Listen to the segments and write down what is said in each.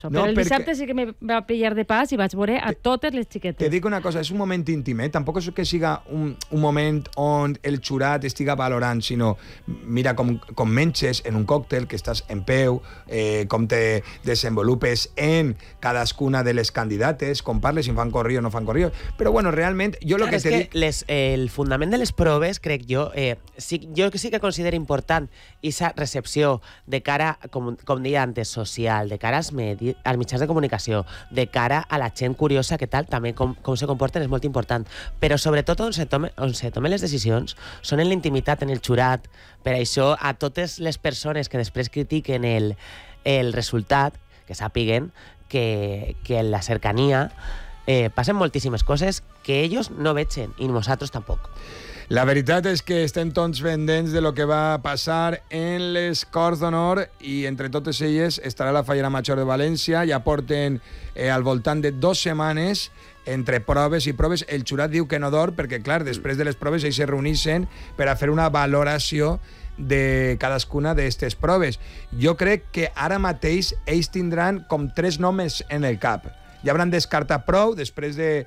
Però el dissabte sí que me va pillar de pas i vaig veure a totes les xiquetes. Te dic una cosa, és un moment íntim, tampoc és que siga un moment on el jurat estiga valorant, sinó mira com menges en un còctel, que estàs en peu, com te desenvolupes en cadascuna de les candidates, com parles, si fan corrió o no fan corrió. Però bueno, realment, jo el que te dic... El fundament de les proves, crec jo, jo sí que considero important aquesta recepció de cara, com deia antes, social, de cara als mitjans de comunicació, de cara a la gent curiosa, que tal, també com se comporten és molt important. Però sobretot on se tomen les decisions són en la intimitat, en el jurat. Per això, a totes les persones que després critiquen el resultat, que sàpiguen que en la cercania passen moltíssimes coses que ells no vegen i nosaltres tampoc. La veritat és que estem tots pendents de lo que va passar en les Corts d'Honor i entre totes elles estarà la Fallera Major de València. Ja porten al voltant de 2 setmanes entre proves i proves. El jurat diu que no dorm perquè, clar, després de les proves ells se reuneixen per a fer una valoració de cadascuna d'aquestes proves. Jo crec que ara mateix ells tindran com 3 noms en el cap. Ja hauran descartat prou després de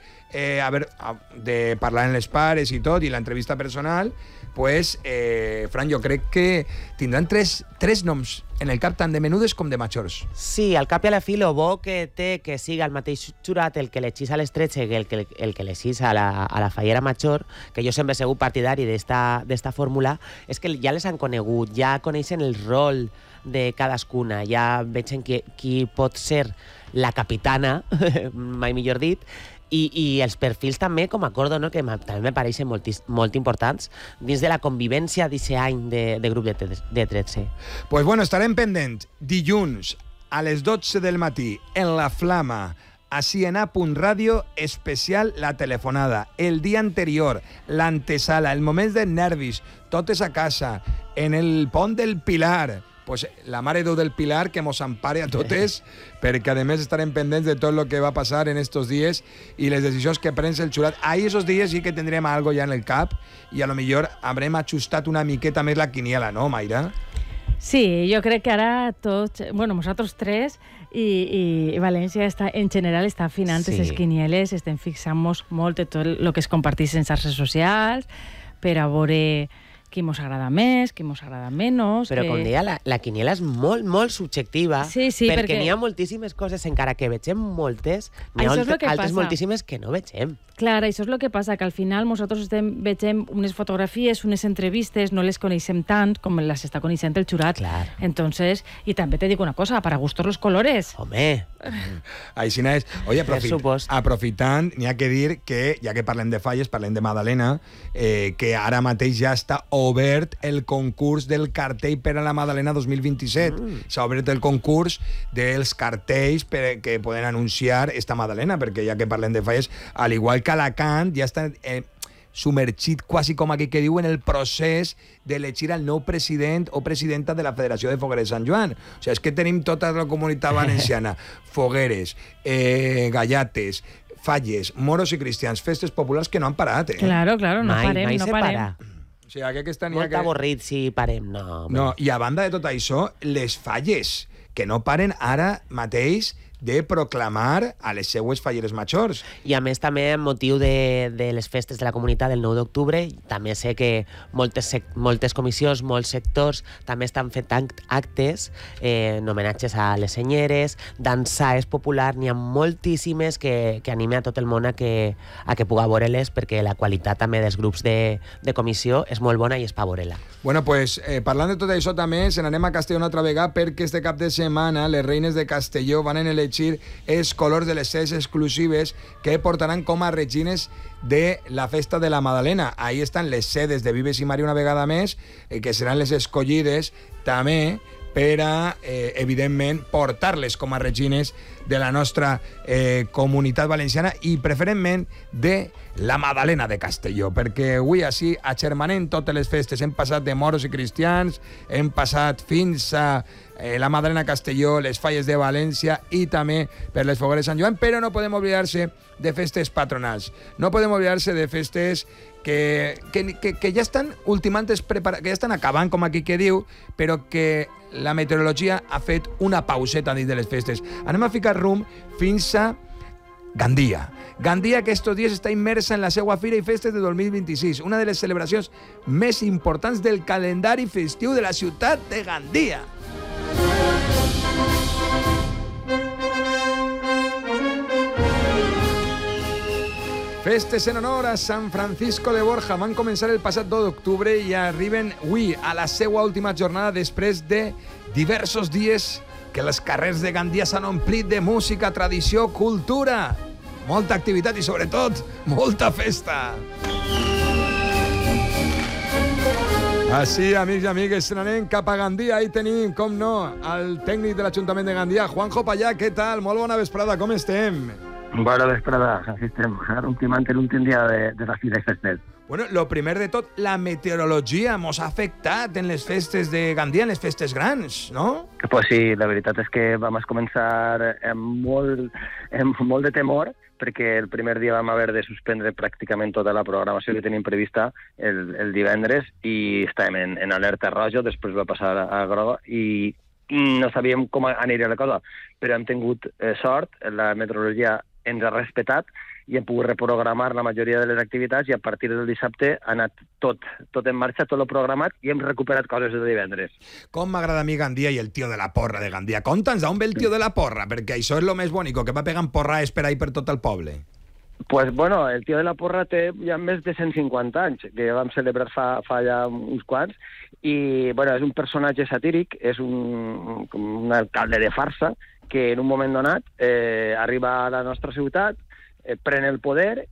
parlar amb les pares i tot, i l'entrevista personal, pues, Fran, jo crec que tindran tres noms en el cap, tant de menudes com de majors. Sí, al cap i a la fi, lo bo que té que siga el mateix jurat el que l'eixís a les 13 que el que l'eixís a la Fallera Major, que jo sempre he sigut partidari d'esta fórmula, és que ja les han conegut, ja coneixen el rol de cadascuna, ja vegen qui pot ser la capitana, mai millor dit, i els perfils també com a Cort d'Honor, que també me pareixen molt importants dins de la convivència d'aquest any de grup de 13. Pues bueno, estarem pendents dilluns a les 12 del matí en La Flama, a CNA.radio, especial La Telefonada. El dia anterior, l'antesala, el moment de nervis, totes a casa, en el pont del Pilar. Pues la Mare Déu del Pilar que mos ampare a totes, perquè a més estarem pendents de tot el que va passar en estos dies i les decisions que prens el jurat. Ahí esos dies sí que tindrem algo ja en el cap i a lo millor haurem ajustat una miqueta més la quiniela, no, Mayra? Sí, jo crec que ara tots, bueno, nosaltres tres i València en general està afinant les quinieles, estem fixant-nos molt de tot el que es compartís en xarxes socials per a veure qui mos agrada més, qui mos agrada menys... Però com deia, la quiniela és molt, molt subjectiva, perquè n'hi ha moltíssimes coses, encara que vegem moltes, n'hi ha altres moltíssimes que no vegem. Clar, això és el que passa, que al final nosaltres vegem unes fotografies, unes entrevistes, no les coneixem tant com les està coneixent el jurat. Clar. Entonces, i també te dic una cosa, para gustos los colores. Home! Així és. Oye, aprofitant, n'hi ha que dir que, ja que parlem de falles, parlem de Madalena, que ara mateix ja està obert el concurs del cartell per a la Madalena 2027. S'ha obert el concurs dels cartells que poden anunciar esta Madalena, perquè ja que parlem de falles, al igual que Alacant, ja està submergit quasi com aquí que diu en el procés d'elegir el nou president o presidenta de la Federació de Fogueres Sant Joan. O sigui, és que tenim tota la comunitat valenciana, fogueres, gallates, falles, moros i cristians, festes populars que no han parat. Claro, no parem. Mai se para. O sigui, molt avorrit si parem, no. No, i a banda de tot això, les falles, que no paren ara mateix de proclamar a les seues falleres majors. I a més també amb motiu de les festes de la comunitat del 9 d'octubre, també sé que moltes comissions, molts sectors també estan fent actes en homenatges a les senyeres, dansa és popular, n'hi ha moltíssimes que anime a tot el món a que puga veure-les, perquè la qualitat també dels grups de comissió és molt bona i és pa veure-la. Bueno, pues parlant de tot això també, se n'anem a Castelló una altra vegada, perquè este cap de setmana les reines de Castelló van en elegir els colors de les sedes exclusives que portaran com a regines de la festa de la Madalena. Ahí estan les sedes de Vives i Maria una vegada més, que seran les escollides també per a, evidentment, portar-les com a regines de la nostra comunitat valenciana i preferentment de la Madalena de Castelló, perquè avui així agermanem totes les festes. Hem passat de moros i cristians, hem passat fins a la Madalena Castelló, les Falles de València i també per les Fogueres Sant Joan, però no podem oblidar-se de festes patronals. No podem oblidar-se de festes que ja estan ultimant, que ja estan acabant, com aquí que diu, però que la meteorologia ha fet una pauseta dins de les festes. Anem a ficar rumb fins a Gandia. Gandia, que estos dies està immersa en la seva Fira i Festes de 2026, una de les celebracions més importants del calendari festiu de la ciutat de Gandia. Festes en honor a Sant Francisco de Borja van començar el passat 2 d'octubre i arriben avui a la seva última jornada després de diversos dies que els carrers de Gandia s'han omplit de música, tradició, cultura. Molta activitat i, sobretot, molta festa. Així, amics i amigues, anem cap a Gandia. Ahí tenim, com no, el tècnic de l'Ajuntament de Gandia, Juanjo Pallà. Què tal? Molt bona vesprada, com estem? Bona vesprada, així estem. Ara ultimant l'últim dia de la Fira i Festes. Bueno, lo primer de tot, la meteorologia mos ha afectat en les festes de Gandia, en les festes grans, no? Pues sí, la veritat és que vam començar amb molt de temor, perquè el primer dia vam haver de suspendre pràcticament tota la programació que tenim prevista el divendres i estàvem en alerta roja, després va passar a groga i no sabíem com aniria la cosa, però hem tingut sort, la meteorologia ens ha respetat i hem pogut reprogramar la majoria de les activitats i a partir del dissabte ha anat tot en marxa, tot lo programat i hem recuperat coses de divendres. Com m'agrada a mi Gandia i el tio de la porra de Gandia. Conta'ns d'on ve el tio de la porra, perquè això és lo més bonico, que va pegant porraes per ahí per tot el poble. Pues bueno, el tio de la porra té ja més de 150 anys, que vam celebrar fa ja uns quants, i bueno, és un personatge satíric, és un alcalde de farsa, que en un moment donat arriba a la nostra ciutat, pren el poder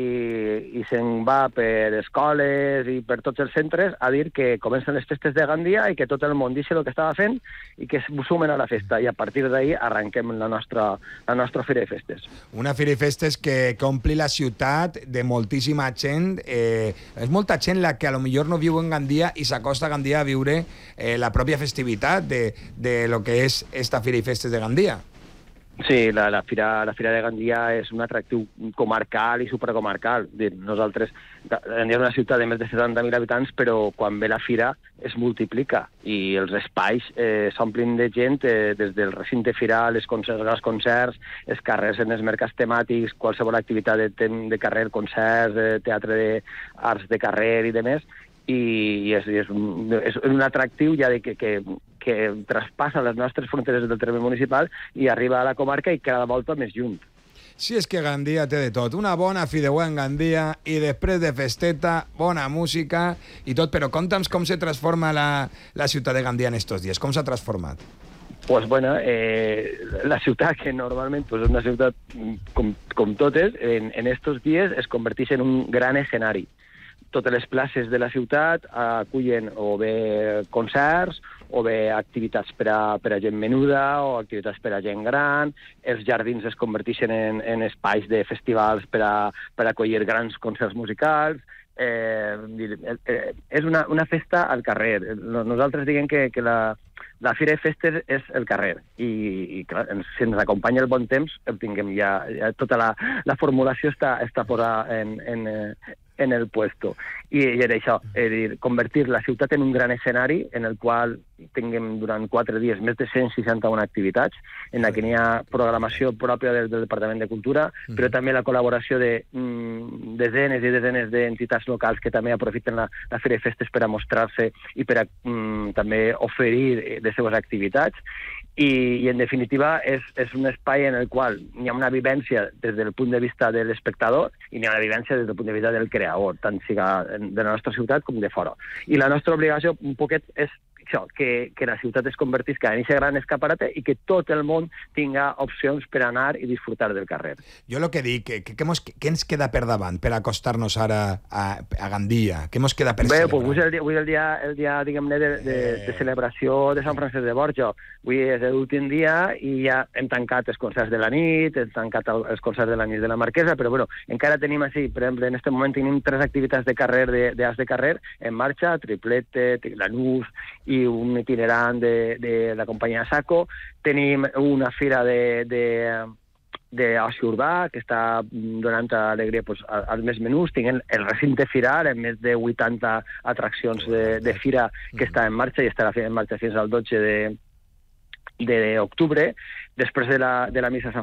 i se'n va per escoles i per tots els centres a dir que comencen les festes de Gandia i que tot el món deixi el que estava fent i que es sumen a la festa. I a partir d'ahir arrenquem la nostra Fira de Festes. Una Fira de Festes que ompli la ciutat de moltíssima gent. És molta gent la que a lo millor no viu en Gandia i s'acosta a Gandia a viure la pròpia festivitat de lo que és esta Fira de Festes de Gandia. Sí, la Fira de Gandia és un atractiu comarcal i supracomarcal. Nosaltres, Gandia és una ciutat de més de 70.000 habitants, però quan ve la Fira es multiplica i els espais s'omplin de gent des del recinte firal, els concerts, els carrers en els mercats temàtics, qualsevol activitat de carrer, concerts, teatre d'arts de carrer i demés, i és un atractiu ja que traspassa les nostres fronteres del terme municipal i arriba a la comarca i cada volta més lluny. Sí, és que Gandia té de tot. Una bona fideuà en Gandia i després de festeta, bona música i tot. Però conta'ns com se transforma la ciutat de Gandia en estos dies. Com s'ha transformat? Pues bueno, la ciutat, que normalment és una ciutat com totes, en estos dies es converteix en un gran escenari. Totes les places de la ciutat acullen o bé concerts o bé activitats per a gent menuda o activitats per a gent gran. Els jardins es converteixen en espais de festivals per a acollir grans concerts musicals. És una festa al carrer. Nosaltres diguem que la Fira de Festes és el carrer i clar, si ens acompanya el bon temps, el tinguem ja tota la formulació està posada en el puesto. I era això, és dir, convertir la ciutat en un gran escenari en el qual tinguem durant 4 dies més de 161 activitats, en la que n'hi ha programació pròpia del Departament de Cultura, però també la col·laboració de desenes i desenes d'entitats locals que també aprofiten la Fira de Festes per a mostrar-se i per a també oferir les seves activitats. I en definitiva és un espai en el qual hi ha una vivència des del punt de vista de l'espectador i hi ha una vivència des del punt de vista del creador, tant siga de la nostra ciutat com de fora. I la nostra obligació un poquet és això, que la ciutat es convertisca en aquest gran escaparate i que tot el món tinga opcions per anar i disfrutar del carrer. Jo el que dic, què ens queda per davant per acostar-nos ara a Gandia? Què ens queda per celebrar? Bé, pues avui el dia diguem-ne, de celebració de Sant Francesc de Borja. Avui és l'últim dia i ja hem tancat els concerts de la nit, hem tancat els concerts de la nit de la Marquesa, però bueno, encara tenim així, per exemple, en aquest moment tenim 3 activitats de carrer, d'arts de carrer, en marxa, Triplete, Lanús i un itinerant de la companyia Saco. Tenim una fira d'oci urbà que està donant alegria als més menús. Tinguem el recinte firal amb més de 80 atraccions de fira que està en marxa i estarà en marxa fins al 12 d'octubre. Després de la missa a Sant